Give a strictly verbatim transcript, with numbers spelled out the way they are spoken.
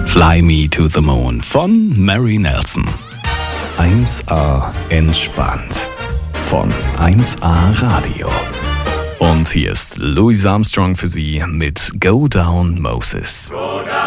Fly Me to the Moon von Mary Nelson. eins A entspannt von eins A Radio. Und hier ist Louis Armstrong für Sie mit Go Down Moses.